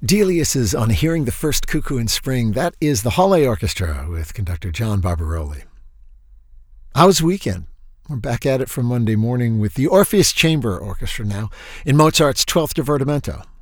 Delius is on Hearing the First Cuckoo in Spring. That is the Halle Orchestra with conductor John Barbaroli. How was the weekend? We're back at it from Monday morning with the Orpheus Chamber Orchestra now in Mozart's 12th Divertimento.